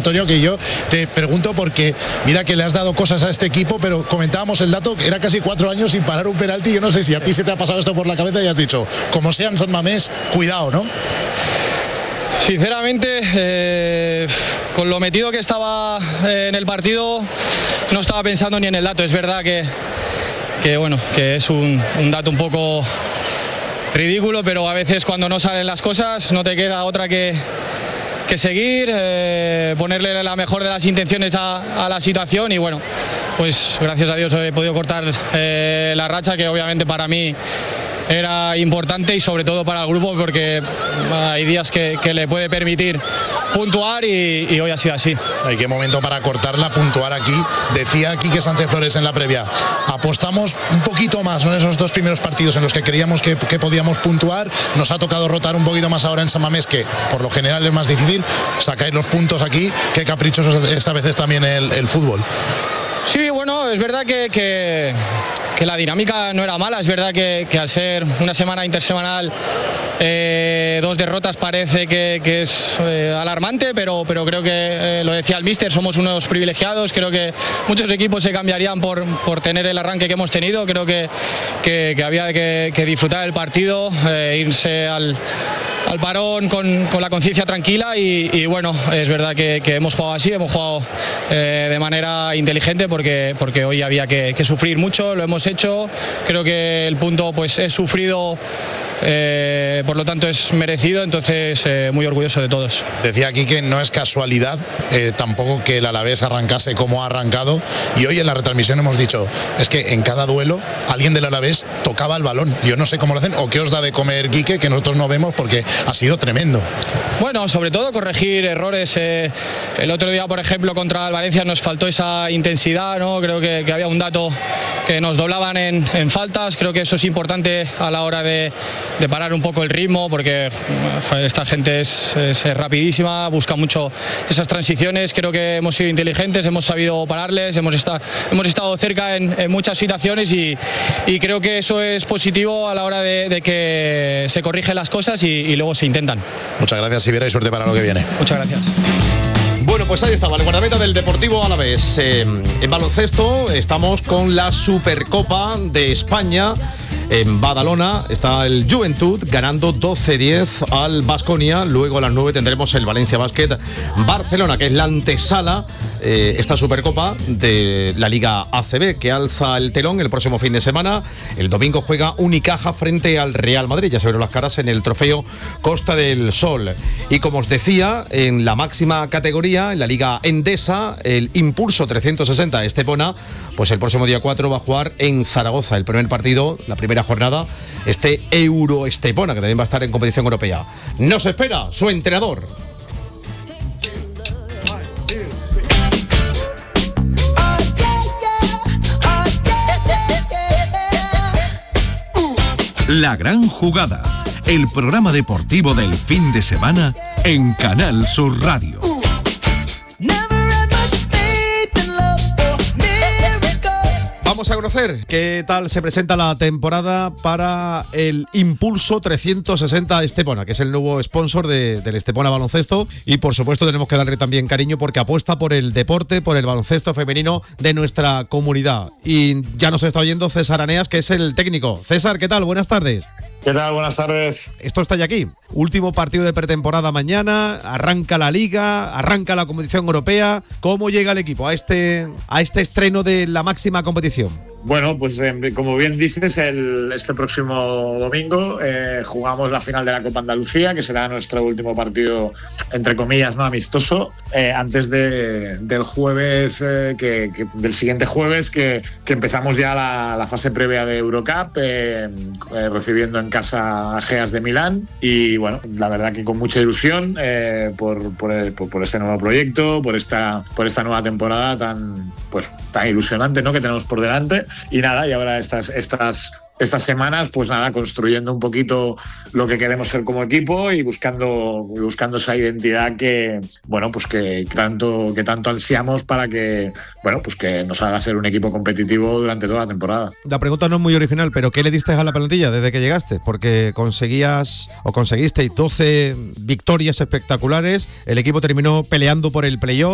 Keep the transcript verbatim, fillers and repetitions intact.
Antonio, que yo te pregunto porque mira que le has dado cosas a este equipo, pero comentábamos el dato, que era casi cuatro años sin parar un penalti. Yo no sé si a ti se te ha pasado esto por la cabeza y has dicho, como sea en San Mamés, cuidado, ¿no? Sinceramente, eh, con lo metido que estaba en el partido, no estaba pensando ni en el dato. Es verdad que, que bueno, que es un, un dato un poco ridículo, pero a veces cuando no salen las cosas no te queda otra que, que seguir, eh, ponerle la mejor de las intenciones a, a la situación y bueno, pues gracias a Dios he podido cortar eh, la racha, que obviamente para mí era importante y sobre todo para el grupo, porque hay días que, que le puede permitir puntuar y, y hoy ha sido así. Ay, qué momento para cortarla, puntuar aquí. Decía Quique Sánchez Flores en la previa, apostamos un poquito más, ¿no?, en esos dos primeros partidos en los que creíamos que, que podíamos puntuar. Nos ha tocado rotar un poquito más ahora en San Mamés, que por lo general es más difícil. Sacáis los puntos aquí, qué caprichoso esta vez es también el, el fútbol. Sí, bueno, es verdad que, que, que la dinámica no era mala. Es verdad que, que al ser una semana intersemanal, eh, dos derrotas parece que, que es eh, alarmante, pero, pero creo que, eh, lo decía el míster, somos unos privilegiados. Creo que muchos equipos se cambiarían por, por tener el arranque que hemos tenido. Creo que, que, que había que, que disfrutar el partido, eh, irse al... al parón con, con la conciencia tranquila y, y bueno, es verdad que, que hemos jugado así, hemos jugado eh, de manera inteligente porque, porque hoy había que, que sufrir mucho, lo hemos hecho. Creo que el punto pues es sufrido, eh, por lo tanto es merecido, entonces eh, muy orgulloso de todos. Decía aquí que no es casualidad eh, tampoco que el Alavés arrancase como ha arrancado, y hoy en la retransmisión hemos dicho, es que en cada duelo alguien del Alavés tocaba el balón. Yo no sé cómo lo hacen o qué os da de comer, Quique, que nosotros no vemos, porque ha sido tremendo. Bueno, sobre todo corregir errores. Eh, el otro día, por ejemplo, contra el Valencia nos faltó esa intensidad, ¿no? Creo que, que había un dato que nos doblaban en, en faltas. Creo que eso es importante a la hora de, de parar un poco el ritmo, porque joder, esta gente es, es rapidísima, busca mucho esas transiciones. Creo que hemos sido inteligentes, hemos sabido pararles, hemos, está, hemos estado cerca en, en muchas situaciones y, y creo que eso es positivo a la hora de, de que se corrigen las cosas y, y luego se intentan. Muchas gracias, Sivera, y suerte para lo que viene. Muchas gracias. Bueno, pues ahí estaba el guardameta del Deportivo Alavés. Eh, en baloncesto estamos con la Supercopa de España. En Badalona está el Juventud ganando doce diez al Baskonia. Luego a las nueve tendremos el Valencia Basket Barcelona, que es la antesala, eh, esta Supercopa de la Liga A C B, que alza el telón el próximo fin de semana. El domingo juega Unicaja frente al Real Madrid. Ya se vieron las caras en el trofeo Costa del Sol. Y como os decía, en la máxima categoría, en la Liga Endesa, el Impulso trescientos sesenta Estepona, pues el próximo día cuatro va a jugar en Zaragoza el primer partido, la primera jornada, este Euro Estepona, que también va a estar en competición europea. Nos espera su entrenador. La Gran Jugada, el programa deportivo del fin de semana en Canal Sur Radio. Vamos a conocer qué tal se presenta la temporada para el Impulso trescientos sesenta Estepona, que es el nuevo sponsor de, del Estepona Baloncesto, y por supuesto tenemos que darle también cariño porque apuesta por el deporte, por el baloncesto femenino de nuestra comunidad. Y ya nos está oyendo César Aneas, que es el técnico. César, ¿qué tal? Buenas tardes. ¿Qué tal? Buenas tardes. Esto está ya aquí. Último partido de pretemporada mañana, arranca la Liga, arranca la competición europea. ¿Cómo llega el equipo a este, a este estreno de la máxima competición? Bueno, pues eh, como bien dices, el, este próximo domingo eh, jugamos la final de la Copa Andalucía, que será nuestro último partido, entre comillas, no amistoso, eh, antes de, del jueves, eh, que, que, del siguiente jueves, que, que empezamos ya la, la fase previa de Eurocup, eh, eh, recibiendo en casa a Geas de Milán. Y bueno, la verdad que con mucha ilusión eh, por, por, el, por, por este nuevo proyecto, por esta, por esta nueva temporada tan, pues, tan ilusionante, ¿no?, que tenemos por delante. Y nada, y ahora estas, estas, estas semanas, pues nada, construyendo un poquito lo que queremos ser como equipo y buscando, buscando esa identidad que, bueno, pues que tanto, que tanto ansiamos para que, bueno, pues que nos haga ser un equipo competitivo durante toda la temporada. La pregunta no es muy original, pero ¿qué le diste a la plantilla desde que llegaste? Porque conseguías o conseguisteis doce victorias espectaculares, el equipo terminó peleando por el playoff.